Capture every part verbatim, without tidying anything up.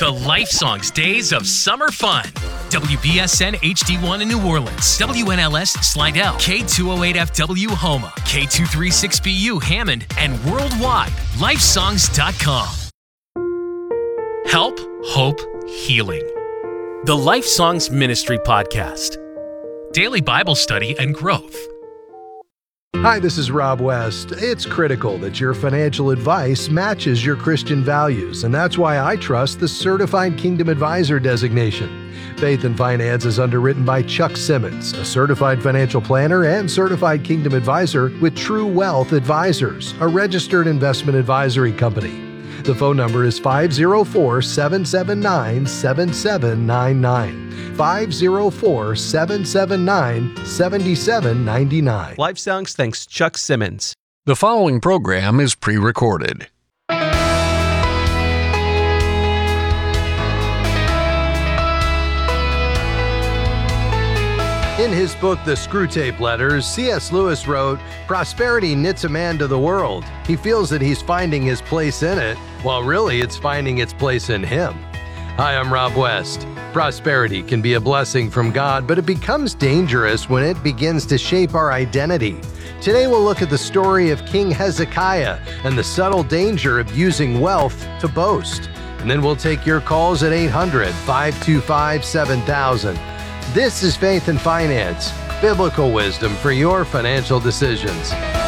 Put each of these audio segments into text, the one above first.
The Life Songs Days of Summer Fun. W B S N H D one in New Orleans, W N L S Slidell, K two oh eight F W Homa, K two thirty-six B U Hammond, and worldwide, life songs dot com. Help, Hope, Healing. The Life Songs Ministry Podcast. Daily Bible study and growth. Hi, this is Rob West. It's critical that your financial advice matches your Christian values, and that's why I trust the Certified Kingdom Advisor designation. Faith and Finance is underwritten by Chuck Simmons, a certified financial planner and certified Kingdom Advisor with True Wealth Advisors, a registered investment advisory company. The phone number is five oh four, seven seven nine, seven seven nine nine. five oh four, seven seven nine, seven seven nine nine. Life Songs thanks Chuck Simmons. The following program is pre-recorded. In his book, The Screwtape Letters, C S Lewis wrote, "Prosperity knits a man to the world. He feels that he's finding his place in it, while really it's finding its place in him." Hi, I'm Rob West. Prosperity can be a blessing from God, but it becomes dangerous when it begins to shape our identity. Today we'll look at the story of King Hezekiah and the subtle danger of using wealth to boast. And then we'll take your calls at eight hundred, five two five, seven thousand. This is Faith and Finance, biblical wisdom for your financial decisions.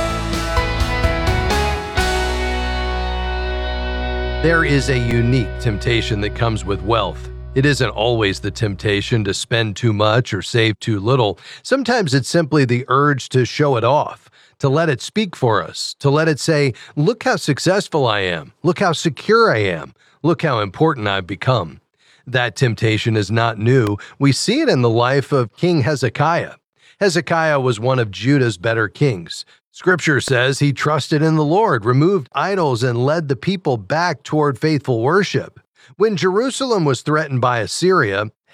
There is a unique temptation that comes with wealth. It isn't always the temptation to spend too much or save too little. Sometimes it's simply the urge to show it off, to let it speak for us, to let it say, "Look how successful I am. Look how secure I am. Look how important I've become." That temptation is not new. We see it in the life of King Hezekiah. Hezekiah was one of Judah's better kings. Scripture says he trusted in the Lord, removed idols, and led the people back toward faithful worship. When Jerusalem was threatened by Assyria,